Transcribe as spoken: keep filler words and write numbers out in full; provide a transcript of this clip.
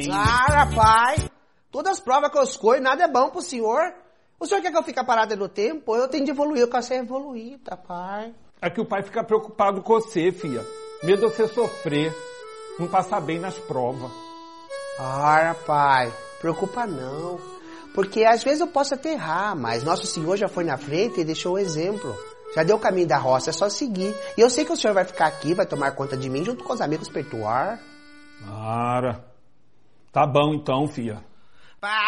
hein? Ah, pai, todas as provas que eu escolho, nada é bom pro senhor. O senhor quer que eu fique parado no tempo? Eu tenho de evoluir, eu quero ser evoluída, pai. É que o pai fica preocupado com você, filha. Medo de você sofrer, não passar bem nas provas. Ah, pai, preocupa não. Porque às vezes eu posso até errar, mas Nosso Senhor já foi na frente e deixou o exemplo. Já deu o caminho da roça, é só seguir. E eu sei que o senhor vai ficar aqui, vai tomar conta de mim junto com os amigos perdoar. Mara, tá bom então, filha.